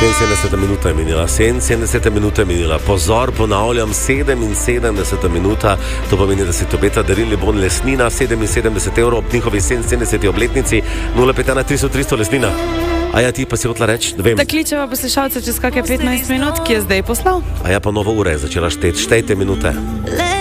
77 minuta je minila, 77 minuta je minila. Pozor, ponavljam, 77 minuta, to pomeni, da se ti obeta darilni bon Lesnina, 77 evrov ob njihovi 77. obletnici, 051 300 300 Lesnina. A ja, ti pa si hotla reči, da vem. Da kličeva poslušalce čez kakšne 15 minut, ki je zdaj poslal. A ja, pa novo ure je začela šteti, štejte minute.